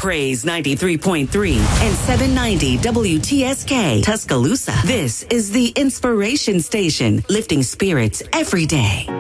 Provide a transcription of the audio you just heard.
Praise 93.3 and 790 WTSK Tuscaloosa. This is the Inspiration Station, lifting spirits every day.